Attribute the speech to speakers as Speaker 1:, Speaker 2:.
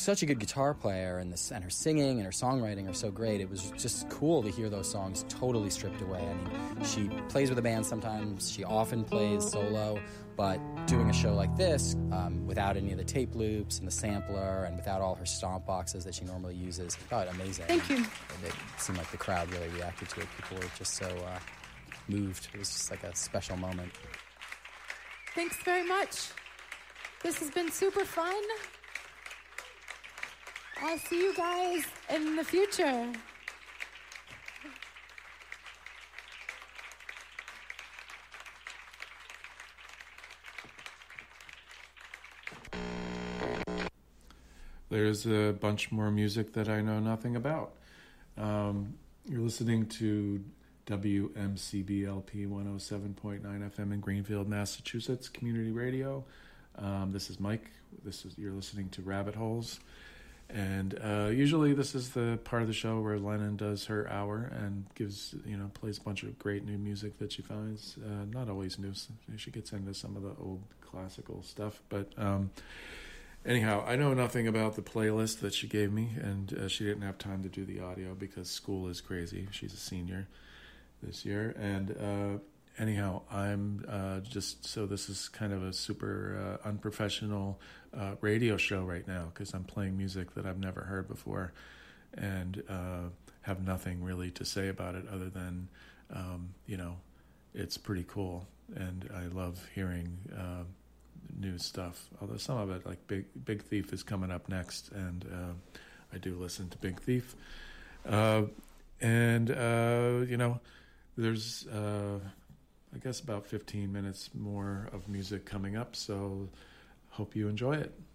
Speaker 1: such a good guitar player, and her singing and her songwriting are so great. It was just cool to hear those songs totally stripped away. I mean, she plays with a band sometimes. She often plays solo, but doing a show like this without any of the tape loops and the sampler and without all her stomp boxes that she normally uses, I thought amazing.
Speaker 2: Thank you.
Speaker 1: It seemed like the crowd really reacted to it. People were just so moved. It was just like a special moment.
Speaker 2: Thanks very much. This has been super fun. I'll see you guys in the future.
Speaker 3: There's a bunch more music that I know nothing about. You're listening to WMCBLP 107.9 FM in Greenfield, Massachusetts, Community Radio. This is Mike. You're listening to Rabbit Holes. And usually this is the part of the show where Lennon does her hour and plays a bunch of great new music that she finds. Not always new. She gets into some of the old classical stuff. But anyhow, I know nothing about the playlist that she gave me, and she didn't have time to do the audio because school is crazy. She's a senior this year. And anyhow, I'm this is kind of a super unprofessional radio show right now because I'm playing music that I've never heard before and have nothing really to say about it other than, it's pretty cool. And I love hearing new stuff, although some of it, like Big Thief is coming up next, and I do listen to Big Thief. There's I guess about 15 minutes more of music coming up, so hope you enjoy it.